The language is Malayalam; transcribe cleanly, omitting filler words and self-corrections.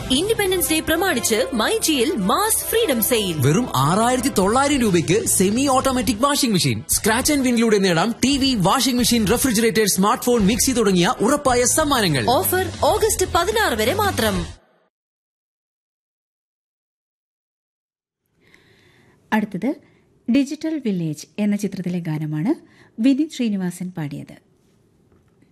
ഇൻഡിപെൻഡൻസ് ഡേ പ്രമാണിച്ച് മൈജിയിൽ മാസ് ഫ്രീഡം സെയിൽ. വെറും 6,900 രൂപയ്ക്ക് semi automatic washing machine. Scratch and വിനിലൂടെ നേടാം TV, washing machine, refrigerator, smart phone, mixie തുടങ്ങിയ ഉറപ്പായ സമ്മാനങ്ങൾ. ഓഫർ ഓഗസ്റ്റ് 16 വരെ മാത്രം. അടുത്തത് ഡിജിറ്റൽ വില്ലേജ് എന്ന ചിത്രത്തിലെ ഗാനമാണ് വിനീത് ശ്രീനിവാസൻ പാടിയത്.